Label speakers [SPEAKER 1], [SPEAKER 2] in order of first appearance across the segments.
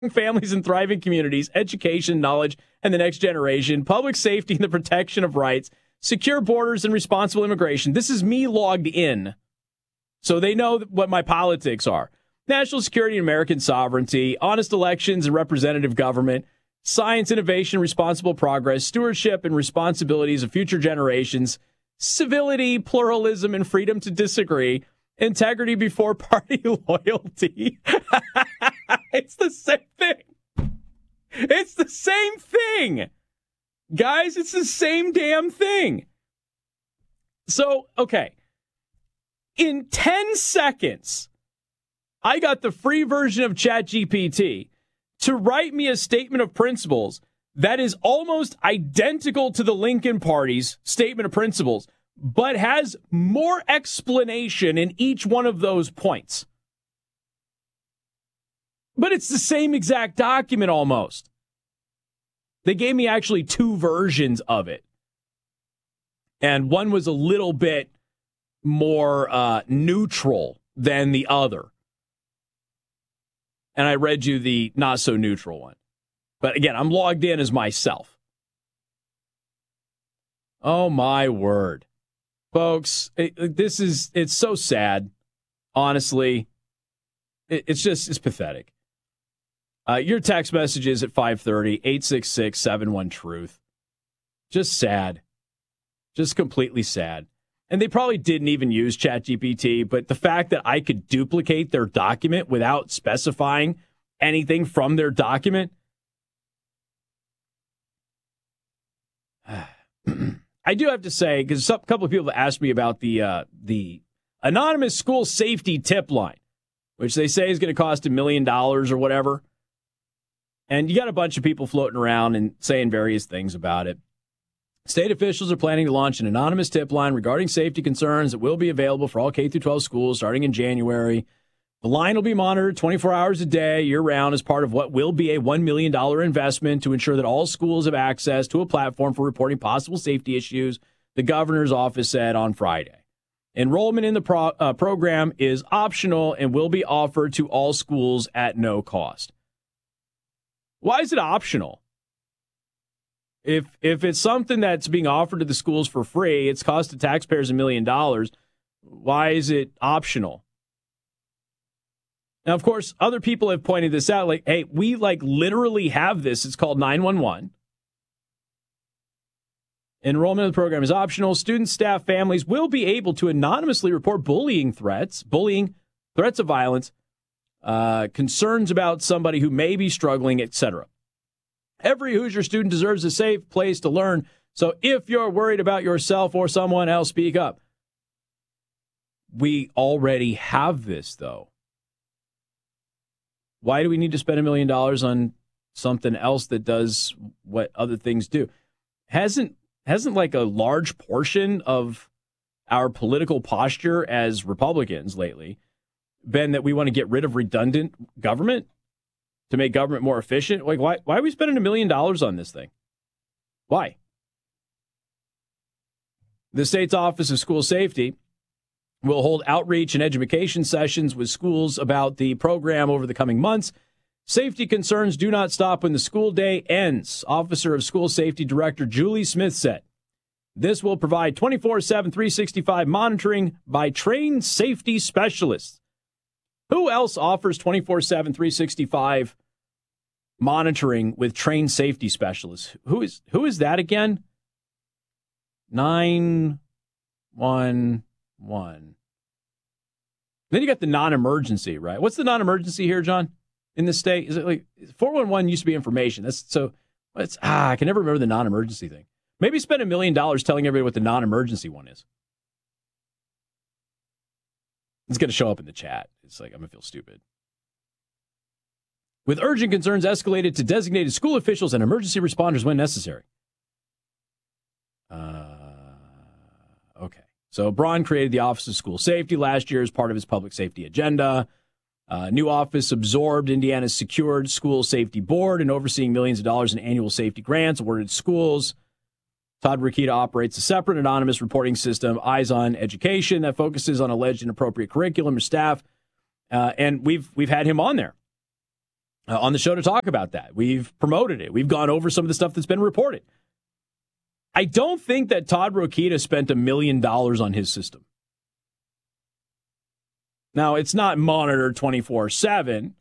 [SPEAKER 1] families and thriving communities, education, knowledge, and the next generation, public safety and the protection of rights, secure borders and responsible immigration. This is me logged in, so they know what my politics are. National security and American sovereignty, honest elections and representative government, science, innovation, responsible progress, stewardship and responsibilities of future generations, civility, pluralism, and freedom to disagree, integrity before party loyalty. It's the same thing. It's the same thing. Guys, it's the same damn thing. So, okay. In 10 seconds, I got the free version of ChatGPT to write me a statement of principles that is almost identical to the Lincoln Party's statement of principles, but has more explanation in each one of those points. But it's the same exact document almost. They gave me actually two versions of it. And one was a little bit more neutral than the other. And I read you the not so neutral one. But again, I'm logged in as myself. Oh, my word. Folks, it's so sad. Honestly, it's pathetic. Your text messages at 5:30, 866-71-TRUTH. Just sad. Just completely sad. And they probably didn't even use ChatGPT, but the fact that I could duplicate their document without specifying anything from their document. I do have to say, because a couple of people have asked me about the anonymous school safety tip line, which they say is going to cost $1 million or whatever. And you got a bunch of people floating around and saying various things about it. State officials are planning to launch an anonymous tip line regarding safety concerns that will be available for all K-12 schools starting in January. The line will be monitored 24 hours a day, year-round, as part of what will be a $1 million investment to ensure that all schools have access to a platform for reporting possible safety issues, the governor's office said on Friday. Enrollment in the program is optional and will be offered to all schools at no cost. Why is it optional? If it's something that's being offered to the schools for free, it's cost the taxpayers $1 million. Why is it optional? Now, of course, other people have pointed this out. Like, hey, we literally have this. It's called 911. Enrollment in the program is optional. Students, staff, families will be able to anonymously report threats of violence, concerns about somebody who may be struggling, etc. Every Hoosier student deserves a safe place to learn. So if you're worried about yourself or someone else, speak up. We already have this, though. Why do we need to spend $1 million on something else that does what other things do? Hasn't like a large portion of our political posture as Republicans lately been that we want to get rid of redundant government to make government more efficient? Like, why are we spending $1 million on this thing? Why? The state's Office of School Safety will hold outreach and education sessions with schools about the program over the coming months. Safety concerns do not stop when the school day ends, Officer of School Safety Director Julie Smith said. This will provide 24/7, 365 monitoring by trained safety specialists. Who else offers 24/7, 365 monitoring with trained safety specialists? Who is that again? 911. Then you got the non-emergency, right? What's the non-emergency here, John? In this state, is it like 411 used to be information? I can never remember the non-emergency thing. Maybe spend $1 million telling everybody what the non-emergency one is. It's going to show up in the chat. It's like, I'm going to feel stupid. With urgent concerns escalated to designated school officials and emergency responders when necessary. Okay. So Braun created the Office of School Safety last year as part of his public safety agenda. New office absorbed Indiana's Secured School Safety Board and overseeing millions of dollars in annual safety grants awarded to schools. Todd Rokita operates a separate anonymous reporting system, Eyes on Education, that focuses on alleged inappropriate curriculum or staff. And we've had him on there. on the show to talk about that. We've promoted it. We've gone over some of the stuff that's been reported. I don't think that Todd Rokita spent $1 million on his system. Now, it's not monitored 24/7.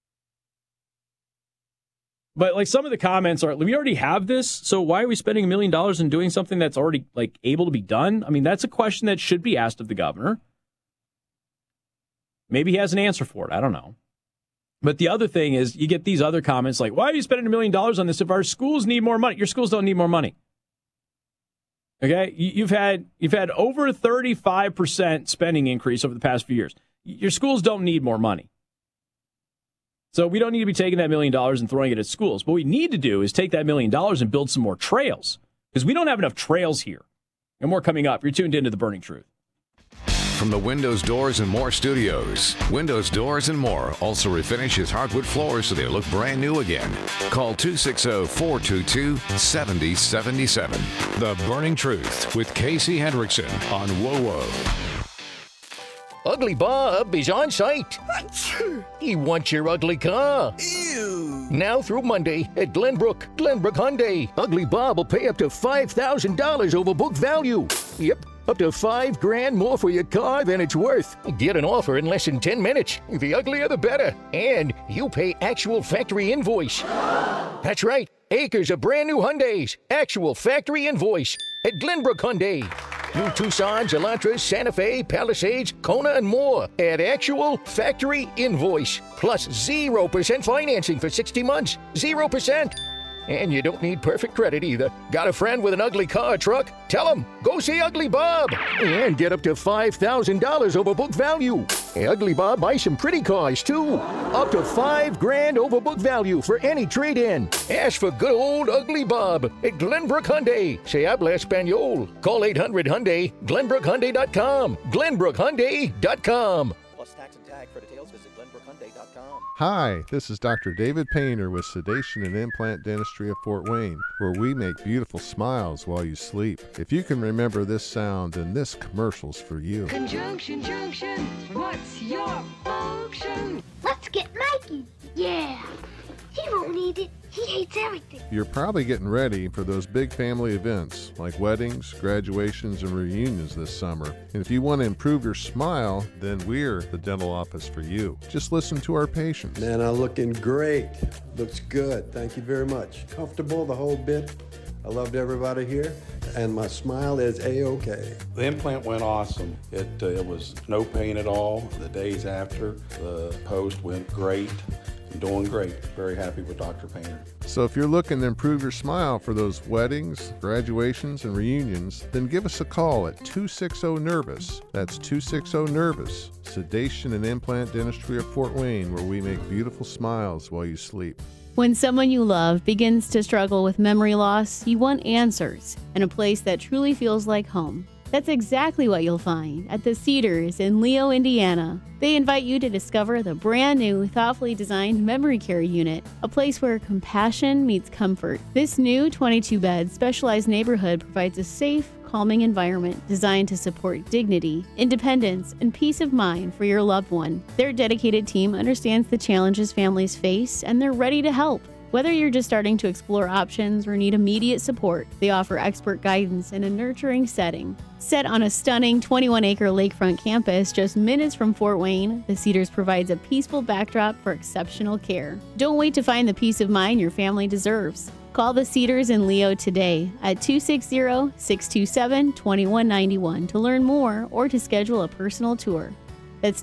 [SPEAKER 1] But like some of the comments are, we already have this, so why are we spending $1 million in doing something that's already like able to be done? I mean, that's a question that should be asked of the governor. Maybe he has an answer for it. I don't know. But the other thing is, you get these other comments like, why are you spending $1 million on this if our schools need more money? Your schools don't need more money. Okay? You've had over 35% spending increase over the past few years. Your schools don't need more money. So we don't need to be taking that $1 million and throwing it at schools. What we need to do is take that $1 million and build some more trails, because we don't have enough trails here. And more coming up. You're tuned into The Burning Truth.
[SPEAKER 2] From the Windows, Doors, and More studios, Windows, Doors, and More also refinishes hardwood floors so they look brand new again. Call 260-422-7077. The Burning Truth with Casey Hendrickson on WOWO.
[SPEAKER 3] Ugly Bob is on site. He wants your ugly car.
[SPEAKER 4] Ew.
[SPEAKER 3] Now through Monday at Glenbrook Hyundai. Ugly Bob will pay up to $5,000 over book value. Yep, up to $5,000 more for your car than it's worth. Get an offer in less than 10 minutes. The uglier the better. And you pay actual factory invoice. That's right. Acres of brand new Hyundais. Actual factory invoice at Glenbrook Hyundai. New Tucsons, Elantras, Santa Fe, Palisades, Kona, and more at actual factory invoice. Plus 0% financing for 60 months. 0%. And you don't need perfect credit either. Got a friend with an ugly car or truck? Tell him, go see Ugly Bob. And get up to $5,000 over book value. Ugly Bob buys some pretty cars too. Up to $5,000 over book value for any trade-in. Ask for good old Ugly Bob at Glenbrook Hyundai. Se habla español. Call 800-HYUNDAI, GlenbrookHyundai.com. GlenbrookHyundai.com.
[SPEAKER 4] Plus tax and tag. For details, visit GlenbrookHyundai.com.
[SPEAKER 5] Hi, this is Dr. David Painter with Sedation and Implant Dentistry of Fort Wayne, where we make beautiful smiles while you sleep. If you can remember this sound, then this commercial's for you.
[SPEAKER 6] Conjunction junction, what's your function?
[SPEAKER 7] Let's get Mikey. Yeah. He won't need it. He hates everything.
[SPEAKER 5] You're probably getting ready for those big family events like weddings, graduations, and reunions this summer. And if you want to improve your smile, then we're the dental office for you. Just listen to our patients.
[SPEAKER 8] Man, I'm looking great. Looks good. Thank you very much. Comfortable the whole bit. I loved everybody here, and my smile is A-OK.
[SPEAKER 9] The implant went awesome. It was no pain at all. The days after, the post went great. I'm doing great. Very happy with Dr. Painter.
[SPEAKER 5] So if you're looking to improve your smile for those weddings, graduations, and reunions, then give us a call at 260-NERVOUS. That's 260-NERVOUS. Sedation and Implant Dentistry of Fort Wayne, where we make beautiful smiles while you sleep.
[SPEAKER 10] When someone you love begins to struggle with memory loss, you want answers and a place that truly feels like home. That's exactly what you'll find at the Cedars in Leo, Indiana. They invite you to discover the brand new, thoughtfully designed memory care unit, a place where compassion meets comfort. This new 22-bed specialized neighborhood provides a safe, calming environment designed to support dignity, independence, and peace of mind for your loved one. Their dedicated team understands the challenges families face, and they're ready to help. Whether you're just starting to explore options or need immediate support, they offer expert guidance in a nurturing setting. Set on a stunning 21-acre lakefront campus just minutes from Fort Wayne, the Cedars provides a peaceful backdrop for exceptional care. Don't wait to find the peace of mind your family deserves. Call the Cedars in Leo today at 260-627-2191 to learn more or to schedule a personal tour. That's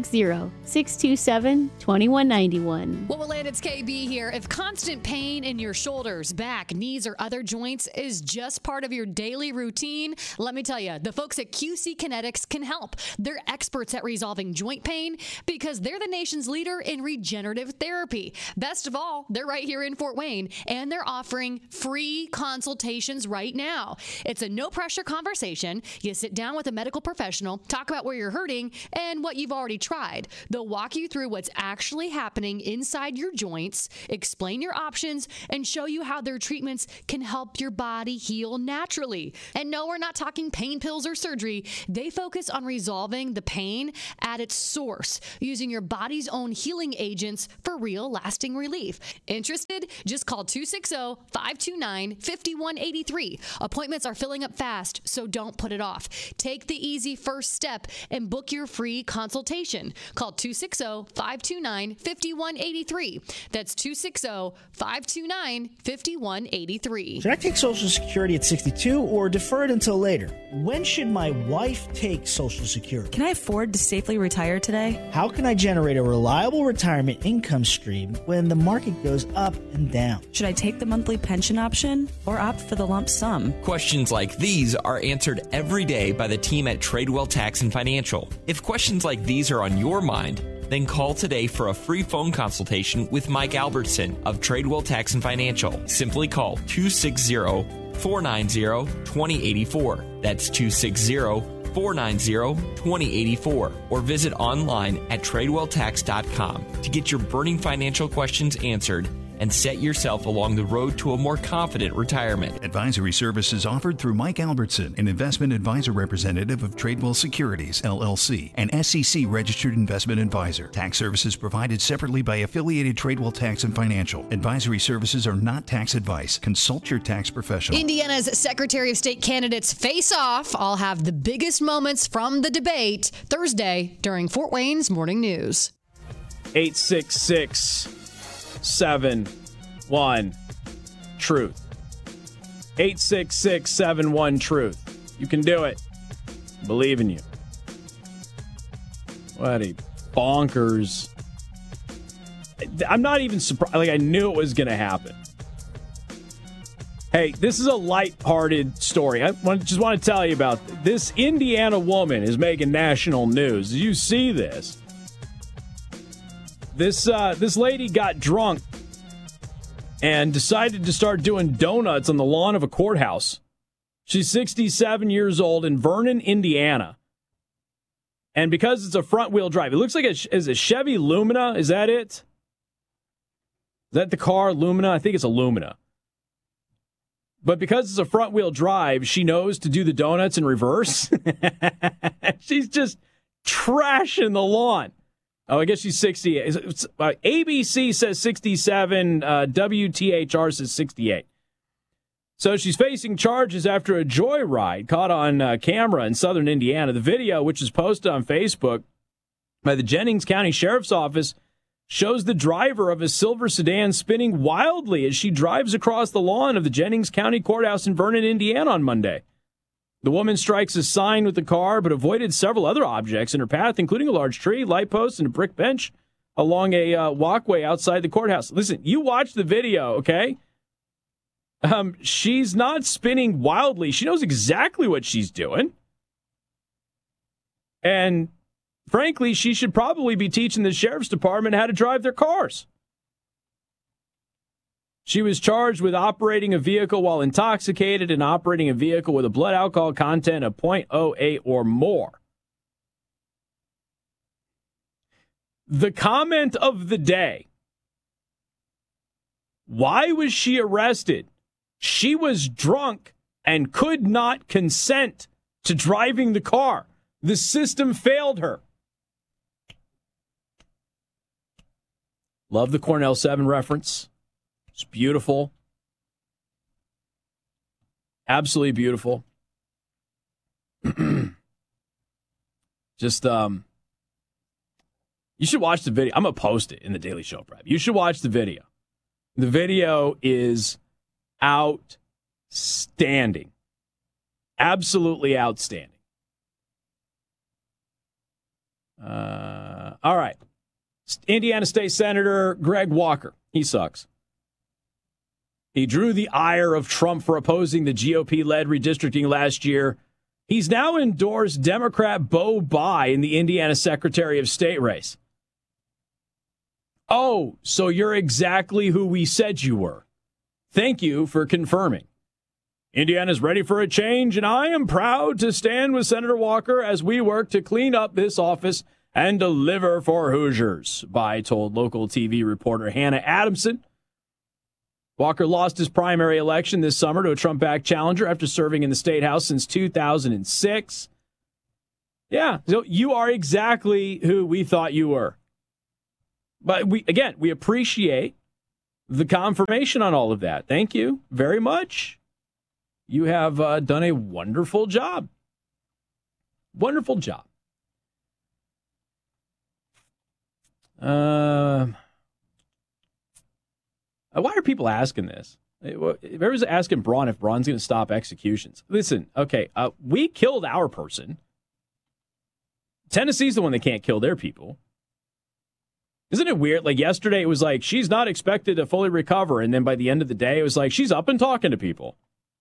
[SPEAKER 10] 260-627-2191.
[SPEAKER 11] Well, it's KB here. If constant pain in your shoulders, back, knees, or other joints is just part of your daily routine, let me tell you, the folks at QC Kinetics can help. They're experts at resolving joint pain because they're the nation's leader in regenerative therapy. Best of all, they're right here in Fort Wayne, and they're offering free consultations right now. It's a no-pressure conversation. You sit down with a medical professional, talk about where you're hurting and what what you've already tried. They'll walk you through what's actually happening inside your joints, explain your options, and show you how their treatments can help your body heal naturally. And no, we're not talking pain pills or surgery. They focus on resolving the pain at its source, using your body's own healing agents for real lasting relief. Interested? Just call 260-529-5183. Appointments are filling up fast, so don't put it off. Take the easy first step and book your free consultation. Call 260-529-5183. That's 260-529-5183.
[SPEAKER 12] Should I take Social Security at 62 or defer it until later? When should my wife take Social Security?
[SPEAKER 13] Can I afford to safely retire today?
[SPEAKER 12] How can I generate a reliable retirement income stream when the market goes up and down?
[SPEAKER 13] Should I take the monthly pension option or opt for the lump sum?
[SPEAKER 14] Questions like these are answered every day by the team at Tradewell Tax and Financial. If questions like these are on your mind, then call today for a free phone consultation with Mike Albertson of Tradewell Tax and Financial. Simply call 260-490-2084. That's 260-490-2084. Or visit online at TradewellTax.com to get your burning financial questions answered and set yourself along the road to a more confident retirement.
[SPEAKER 15] Advisory services offered through Mike Albertson, an investment advisor representative of Tradewell Securities, LLC, an SEC-registered investment advisor. Tax services provided separately by affiliated Tradewell Tax and Financial. Advisory services are not tax advice. Consult your tax professional.
[SPEAKER 11] Indiana's Secretary of State candidates face off. I'll have the biggest moments from the debate Thursday during Fort Wayne's Morning News.
[SPEAKER 1] 866-71-TRUTH. 866-71-TRUTH. You can do it. Believe in you. What a bonkers. I'm not even surprised. Like, I knew it was going to happen. Hey, this is a lighthearted story. I just want to tell you about this. Indiana woman is making national news. Did you see this? This lady got drunk and decided to start doing donuts on the lawn of a courthouse. She's 67 years old in Vernon, Indiana. And because it's a front-wheel drive, it looks like is a Chevy Lumina. Is that it? Is that the car, Lumina? I think it's a Lumina. But because it's a front-wheel drive, she knows to do the donuts in reverse. She's just trashing the lawn. Oh, I guess she's 60. ABC says 67. WTHR says 68. So she's facing charges after a joyride caught on camera in southern Indiana. The video, which is posted on Facebook by the Jennings County Sheriff's Office, shows the driver of a silver sedan spinning wildly as she drives across the lawn of the Jennings County Courthouse in Vernon, Indiana on Monday. The woman strikes a sign with the car, but avoided several other objects in her path, including a large tree, light post, and a brick bench along a walkway outside the courthouse. Listen, you watch the video, okay? She's not spinning wildly. She knows exactly what she's doing. And frankly, she should probably be teaching the sheriff's department how to drive their cars. She was charged with operating a vehicle while intoxicated and operating a vehicle with a blood alcohol content of 0.08 or more. The comment of the day. Why was she arrested? She was drunk and could not consent to driving the car. The system failed her. Love the Cornell 7 reference. It's beautiful. Absolutely beautiful. Just, you should watch the video. I'm going to post it in the Daily Show Prep. You should watch the video. The video is outstanding. Absolutely outstanding. All right. Indiana State Senator Greg Walker. He sucks. He drew the ire of Trump for opposing the GOP-led redistricting last year. He's now endorsed Democrat Bo Bai in the Indiana Secretary of State race. Oh, so you're exactly who we said you were. Thank you for confirming. Indiana's ready for a change, and I am proud to stand with Senator Walker as we work to clean up this office and deliver for Hoosiers, Bai told local TV reporter Hannah Adamson. Walker lost his primary election this summer to a Trump-backed challenger after serving in the State House since 2006. Yeah, so you are exactly who we thought you were. But we appreciate the confirmation on all of that. Thank you very much. You have done a wonderful job. Wonderful job. Why are people asking this? Everyone's asking Braun if Braun's going to stop executions. Listen, okay, we killed our person. Tennessee's the one that can't kill their people. Isn't it weird? Like yesterday, it was like, she's not expected to fully recover. And then by the end of the day, it was like, she's up and talking to people.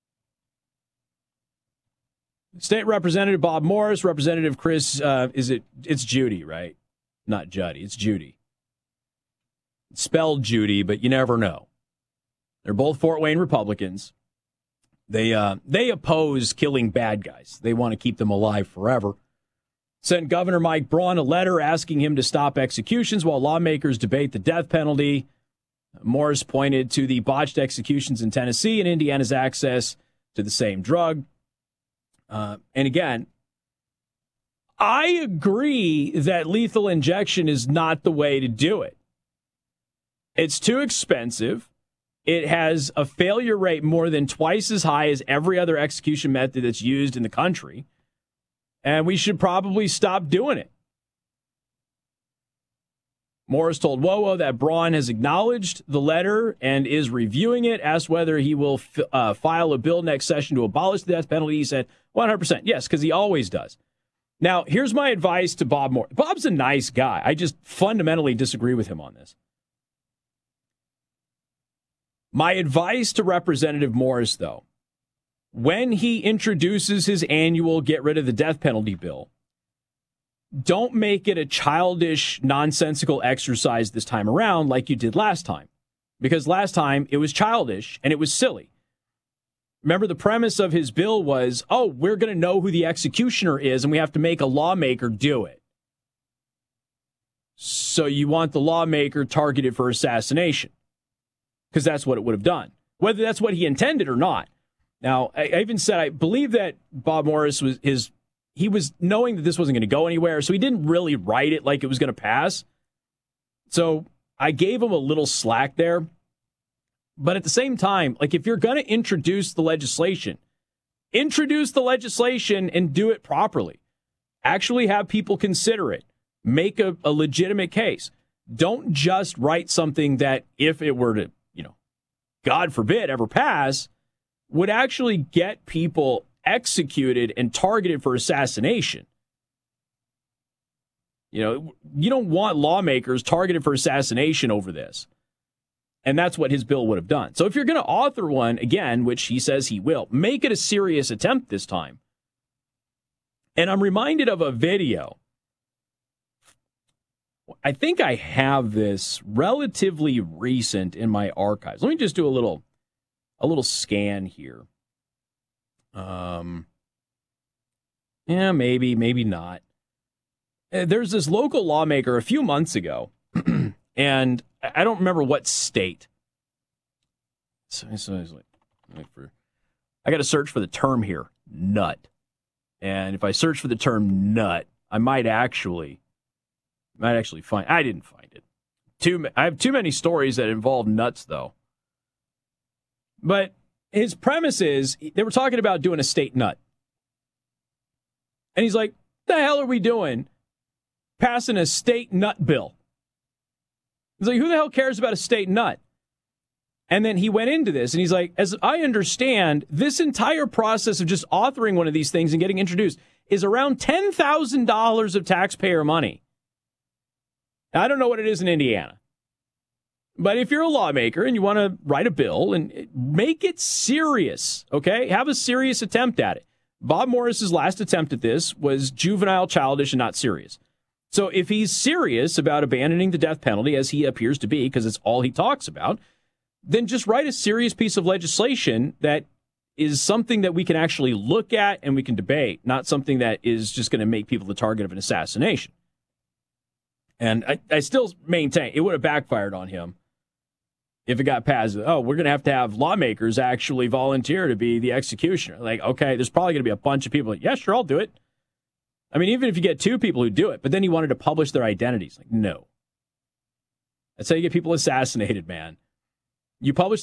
[SPEAKER 1] State Representative Bob Morris, Representative Chris, it's Judy, right? Not Juddy, it's Judy. It's spelled Judy, but you never know. They're both Fort Wayne Republicans. They oppose killing bad guys. They want to keep them alive forever. Sent Governor Mike Braun a letter asking him to stop executions while lawmakers debate the death penalty. Morris pointed to the botched executions in Tennessee and Indiana's access to the same drug. And again, I agree that lethal injection is not the way to do it. It's too expensive. It has a failure rate more than twice as high as every other execution method that's used in the country. And we should probably stop doing it. Morris told WOWO that Braun has acknowledged the letter and is reviewing it, asked whether he will file a bill next session to abolish the death penalty. He said 100%. Yes, because he always does. Now, here's my advice to Bob Morris. Bob's a nice guy. I just fundamentally disagree with him on this. My advice to Representative Morris, though, when he introduces his annual get rid of the death penalty bill, don't make it a childish, nonsensical exercise this time around like you did last time. Because last time it was childish and it was silly. Remember, the premise of his bill was, oh, we're going to know who the executioner is and we have to make a lawmaker do it. So you want the lawmaker targeted for assassination. Because that's what it would have done. Whether that's what he intended or not. Now, I even said I believe that Bob Morris he was knowing that this wasn't going to go anywhere, so he didn't really write it like it was going to pass. So I gave him a little slack there. But at the same time, like if you're going to introduce the legislation and do it properly. Actually have people consider it. Make a legitimate case. Don't just write something that if it were to, God forbid, ever pass, would actually get people executed and targeted for assassination. You don't want lawmakers targeted for assassination over this. And that's what his bill would have done. So if you're going to author one, again, which he says he will, make it a serious attempt this time. And I'm reminded of a video. I think I have this relatively recent in my archives. Let me just do a little scan here. Yeah, maybe not. There's this local lawmaker a few months ago, and I don't remember what state. So I got to search for the term here, nut. And if I search for the term nut, I might actually find. I didn't find it. I have too many stories that involve nuts, though. But his premise is they were talking about doing a state nut. And he's like, the hell are we doing? Passing a state nut bill. He's like, who the hell cares about a state nut? And then he went into this and he's like, as I understand, this entire process of just authoring one of these things and getting introduced is around $10,000 of taxpayer money. Now, I don't know what it is in Indiana. But if you're a lawmaker and you want to write a bill and make it serious, okay, have a serious attempt at it. Bob Morris's last attempt at this was juvenile, childish, and not serious. So if he's serious about abandoning the death penalty, as he appears to be, because it's all he talks about, then just write a serious piece of legislation that is something that we can actually look at and we can debate, not something that is just going to make people the target of an assassination. And I still maintain it would have backfired on him if it got passed. Oh, we're going to have lawmakers actually volunteer to be the executioner. Like, okay, there's probably going to be a bunch of people like, yeah, sure, I'll do it. I mean, even if you get 2 people who do it, but then he wanted to publish their identities. Like, no. That's how you get people assassinated, man. You publish